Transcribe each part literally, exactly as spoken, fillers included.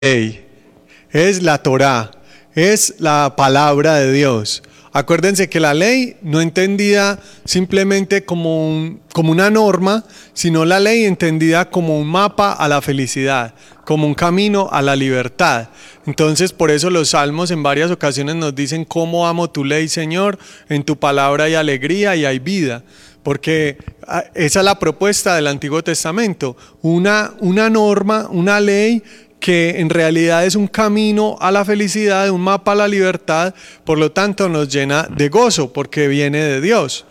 ley, es la Torá, es la palabra de Dios. Acuérdense que la ley no entendida simplemente como, un, como una norma, sino la ley entendida como un mapa a la felicidad, como un camino a la libertad. Entonces, por eso los salmos en varias ocasiones nos dicen: cómo amo tu ley, Señor, en tu palabra hay alegría y hay vida. Porque esa es la propuesta del Antiguo Testamento, una, una norma, una ley que en realidad es un camino a la felicidad, un mapa a la libertad, por lo tanto nos llena de gozo porque viene de Dios.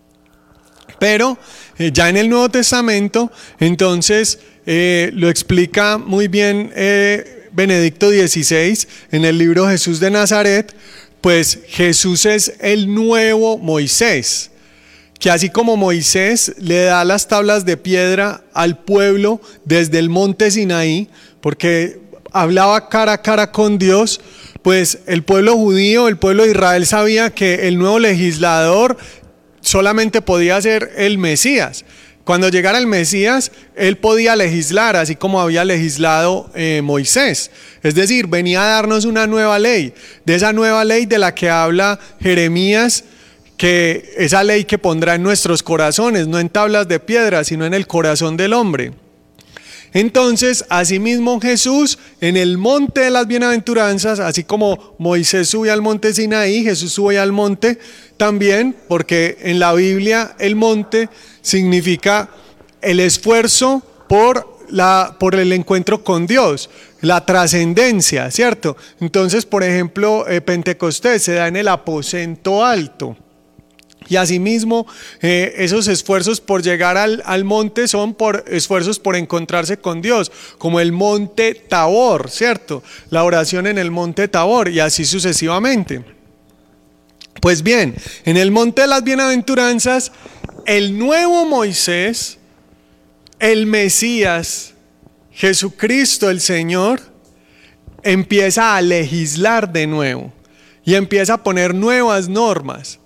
Pero eh, ya en el Nuevo Testamento, entonces eh, lo explica muy bien eh, Benedicto dieciséis en el libro Jesús de Nazaret, pues Jesús es el nuevo Moisés, que así como Moisés le da las tablas de piedra al pueblo desde el monte Sinaí, porque hablaba cara a cara con Dios, pues el pueblo judío, el pueblo de Israel sabía que el nuevo legislador solamente podía ser el Mesías. Cuando llegara el Mesías, él podía legislar, así como había legislado eh, Moisés. Es decir, venía a darnos una nueva ley, de esa nueva ley de la que habla Jeremías, que esa ley que pondrá en nuestros corazones, no en tablas de piedra, sino en el corazón del hombre. Entonces, asimismo Jesús, en el monte de las bienaventuranzas, así como Moisés sube al monte Sinaí, Jesús sube al monte también, porque en la Biblia el monte significa el esfuerzo por, la, por el encuentro con Dios, la trascendencia, ¿cierto? Entonces, por ejemplo, eh, Pentecostés se da en el aposento alto. Y asimismo, eh, esos esfuerzos por llegar al, al monte son por esfuerzos por encontrarse con Dios, como el monte Tabor, ¿cierto? La oración en el monte Tabor y así sucesivamente. Pues bien, en el monte de las bienaventuranzas, el nuevo Moisés, el Mesías, Jesucristo el Señor, empieza a legislar de nuevo y empieza a poner nuevas normas.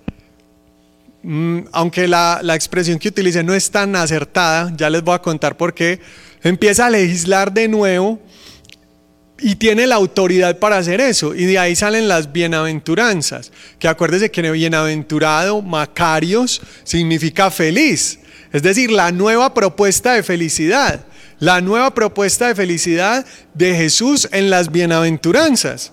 Mm, aunque la, la expresión que utilicé no es tan acertada, ya les voy a contar por qué. Empieza a legislar de nuevo y tiene la autoridad para hacer eso, y de ahí salen las bienaventuranzas, que acuérdense que bienaventurado, Macarios, significa feliz, es decir, la nueva propuesta de felicidad, la nueva propuesta de felicidad de Jesús en las bienaventuranzas.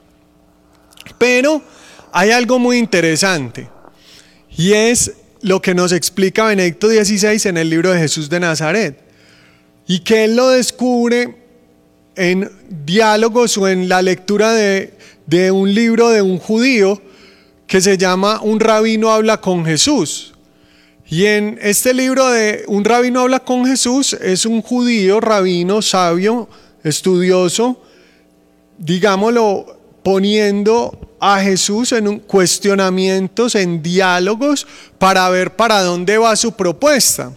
Pero hay algo muy interesante, y es lo que nos explica Benedicto dieciséis en el libro de Jesús de Nazaret, y que él lo descubre en diálogos o en la lectura de, de un libro de un judío que se llama Un rabino habla con Jesús. Y en este libro de Un rabino habla con Jesús es un judío, rabino, sabio, estudioso, digámoslo, poniendo a Jesús en un cuestionamientos, en diálogos, para ver para dónde va su propuesta.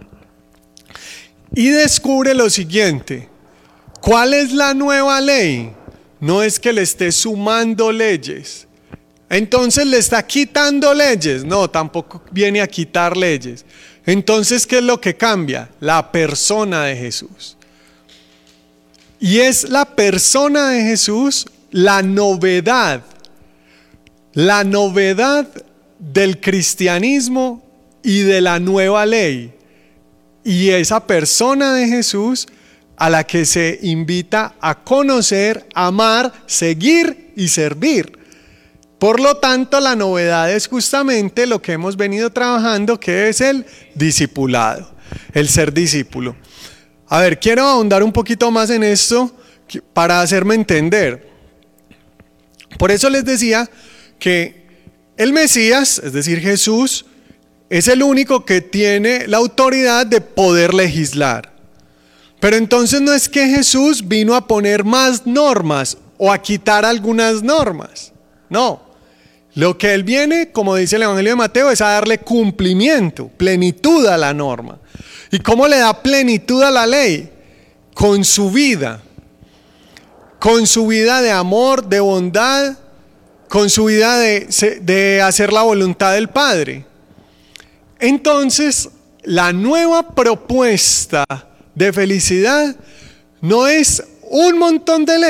Y descubre lo siguiente: ¿cuál es la nueva ley? No es que le esté sumando leyes, entonces le está quitando leyes, no, tampoco viene a quitar leyes. Entonces, ¿qué es lo que cambia? La persona de Jesús. Y es la persona de Jesús la novedad, la novedad del cristianismo y de la nueva ley. Y esa persona de Jesús a la que se invita a conocer, amar, seguir y servir. Por lo tanto, la novedad es justamente lo que hemos venido trabajando, que es el discipulado, el ser discípulo. A ver, quiero ahondar un poquito más en esto para hacerme entender. Por eso les decía que el Mesías, es decir, Jesús, es el único que tiene la autoridad de poder legislar. Pero entonces no es que Jesús vino a poner más normas o a quitar algunas normas. No. Lo que Él viene, como dice el Evangelio de Mateo, es a darle cumplimiento, plenitud a la norma. ¿Y cómo le da plenitud a la ley? Con su vida. Con su vida de amor, de bondad, con su vida de, de hacer la voluntad del Padre. Entonces, la nueva propuesta de felicidad no es un montón de